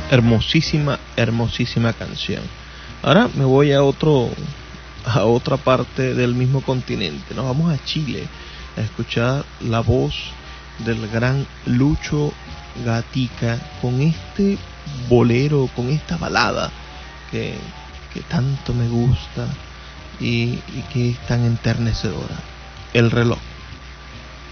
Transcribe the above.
Hermosísima, hermosísima canción. Ahora me voy a otra parte del mismo continente. Nos vamos a Chile a escuchar la voz del gran Lucho Gatica con este bolero, con esta balada que, que tanto me gusta y que es tan enternecedora. El reloj.